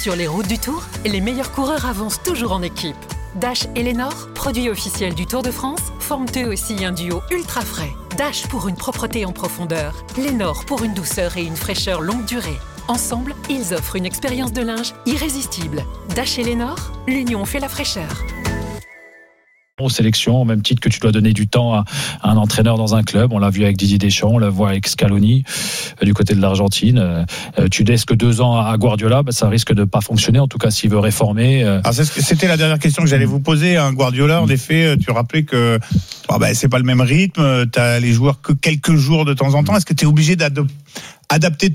Sur les routes du Tour, les meilleurs coureurs avancent toujours en équipe. Dash et Lénore, produits officiels du Tour de France, forment eux aussi un duo ultra frais. Dash pour une propreté en profondeur, Lénore pour une douceur et une fraîcheur longue durée. Ensemble, ils offrent une expérience de linge irrésistible. Dash et Lénore, l'union fait la fraîcheur. Aux sélections, au même titre que tu dois donner du temps à un entraîneur dans un club. On l'a vu avec Didier Deschamps, on l'a vu avec Scaloni du côté de l'Argentine. Tu laisses que 2 ans à Guardiola, ça risque de pas fonctionner. En tout cas, s'il veut réformer. Alors c'était la dernière question que j'allais vous poser. Guardiola, en effet, tu rappelais que c'est pas le même rythme. T'as les joueurs que quelques jours de temps en temps. Est-ce que tu es obligé d'adapter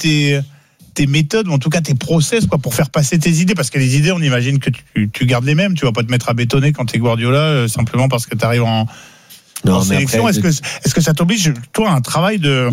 tes méthodes, ou en tout cas tes process, pour faire passer tes idées? Parce que les idées, on imagine que tu gardes les mêmes. Tu vas pas te mettre à bétonner quand t'es Guardiola simplement parce que t'arrives en sélection. Après, est-ce que ça t'oblige, toi, à un travail de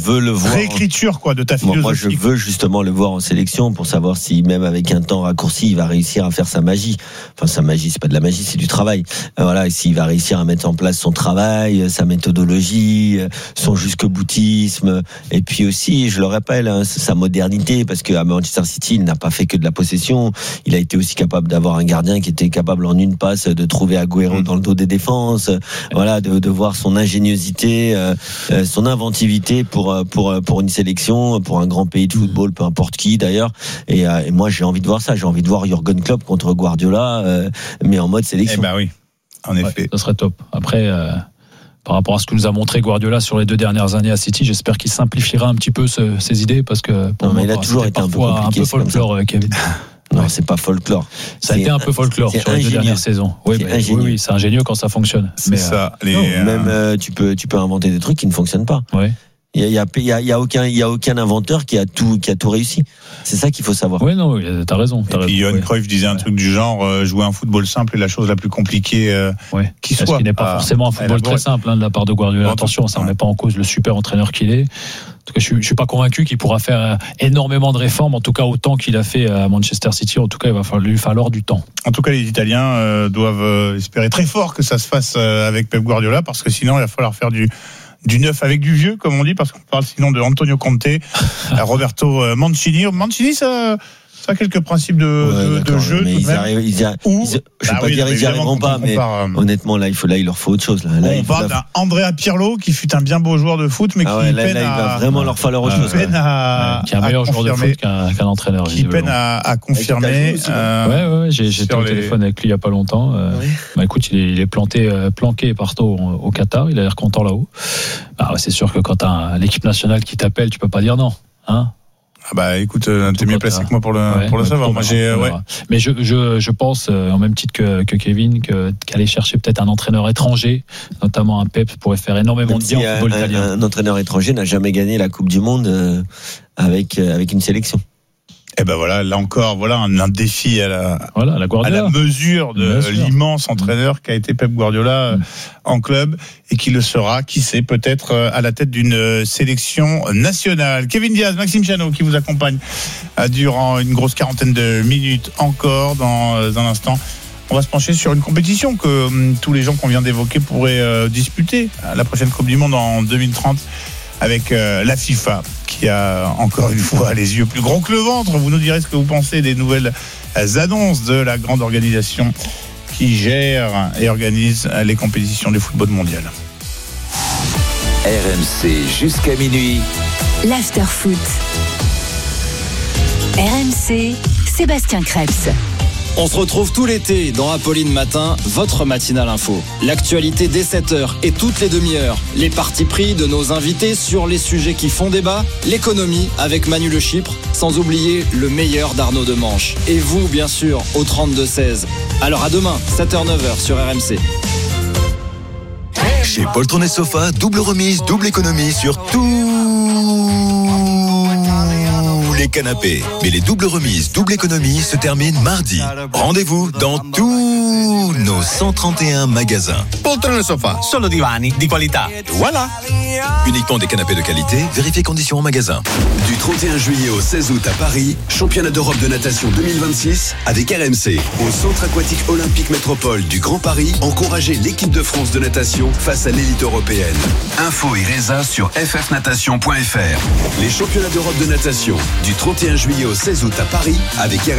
réécriture de ta philosophie? Moi, je veux justement le voir en sélection pour savoir si, même avec un temps raccourci, il va réussir à faire sa magie. Enfin, sa magie, c'est pas de la magie, c'est du travail. Voilà, et s'il va réussir à mettre en place son travail, sa méthodologie, son jusqu'au-boutisme, et puis aussi, je le rappelle, sa modernité, parce qu'à Manchester City, il n'a pas fait que de la possession. Il a été aussi capable d'avoir un gardien qui était capable en une passe de trouver Agüero dans le dos des défenses. Voilà, de voir son ingéniosité, son inventivité pour une sélection, pour un grand pays de football, peu importe qui d'ailleurs. Et moi, j'ai envie de voir ça. J'ai envie de voir Jürgen Klopp contre Guardiola, mais en mode sélection. Oui, en effet. Ça serait top. Après, par rapport à ce que nous a montré Guardiola sur les 2 dernières années à City, j'espère qu'il simplifiera un petit peu ses idées, parce que pour moi, il a toujours été un peu folklore, Kevin. Non, c'est pas folklore. Ça a été un peu folklore sur les 2 dernières saisons. Oui, c'est ingénieux quand ça fonctionne. C'est ça. Même tu peux inventer des trucs qui ne fonctionnent pas. Oui. Il y a aucun inventeur qui a tout réussi. C'est ça qu'il faut savoir. Oui, non, t'as raison. Et puis Johan Cruyff disait un truc du genre jouer un football simple est la chose la plus compliquée qui soit. Parce qu'il n'est pas forcément un football très simple de la part de Guardiola. Attention, ça ne met pas en cause le super entraîneur qu'il est. En tout cas, je suis pas convaincu qu'il pourra faire énormément de réformes, en tout cas autant qu'il a fait à Manchester City. En tout cas, il va lui falloir du temps. En tout cas, les Italiens doivent espérer très fort que ça se fasse avec Pep Guardiola, parce que sinon il va falloir faire du neuf avec du vieux, comme on dit, parce qu'on parle sinon de Antonio Conte, Roberto Mancini. Mancini, ça a quelques principes de jeu. Mais je ne vais pas dire qu'ils n'y arriveront pas, mais honnêtement, là, il leur faut autre chose. On parle d'un Andrea Pirlo qui fut un bien beau joueur de foot, mais qui peine il va vraiment leur falloir autre chose. Qui est un meilleur joueur de foot qu'un entraîneur. Qui peine à confirmer. J'ai été au téléphone avec lui il n'y a pas longtemps. Écoute, il est planqué partout au Qatar. Il a l'air content là-haut. C'est sûr que quand tu as l'équipe nationale qui t'appelle, tu peux pas dire non. Écoute, t'es mieux placé que moi pour le savoir. Moi, Mais je pense, en même titre que Kevin, qu'aller chercher peut-être un entraîneur étranger, notamment un Pep, pourrait faire énormément de bien au football italien. Un entraîneur étranger n'a jamais gagné la Coupe du Monde avec une sélection. Et là encore, un défi à la mesure de l'immense entraîneur qu'a été Pep Guardiola en club, et qui le sera, qui sait, peut-être à la tête d'une sélection nationale. Kevin Diaz, Maxime Chanot qui vous accompagne durant une grosse 40aine de minutes encore. Dans un instant, on va se pencher sur une compétition que tous les gens qu'on vient d'évoquer pourraient disputer à la prochaine Coupe du Monde en 2030. Avec la FIFA, qui a encore une fois les yeux plus gros que le ventre. Vous nous direz ce que vous pensez des nouvelles annonces de la grande organisation qui gère et organise les compétitions du football mondial. RMC jusqu'à minuit. L'after-foot. RMC, Sébastien Krebs. On se retrouve tout l'été dans Apolline Matin, votre matinale info. L'actualité dès 7h et toutes les demi-heures. Les partis pris de nos invités sur les sujets qui font débat. L'économie avec Manu Le Chypre, sans oublier le meilleur d'Arnaud Demanche. Et vous, bien sûr, au 32-16. Alors à demain, 7h-9h sur RMC. Chez Poltron et Sofa, double remise, double économie sur tout les canapés. Mais les doubles remises, double économie se terminent mardi. Rendez-vous dans tous nos 131 magasins. Poltrone Sofa, solo divani di qualità. Voilà. Uniquement des canapés de qualité, vérifiez conditions en magasin. Du 31 juillet au 16 août à Paris, championnat d'Europe de natation 2026 avec RMC. Au centre aquatique olympique métropole du Grand Paris, encouragez l'équipe de France de natation face à l'élite européenne. Info et résa sur ffnatation.fr. Les championnats d'Europe de natation du 31 juillet au 16 août à Paris avec RMC.